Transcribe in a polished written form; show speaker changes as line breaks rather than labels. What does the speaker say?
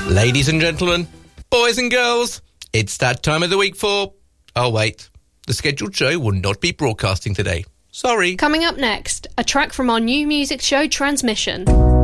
Ladies and gentlemen, boys and girls, it's that time of the week for... Oh, wait. The scheduled show will not be broadcasting today. Sorry.
Coming up next, a track from our new music show Transmission.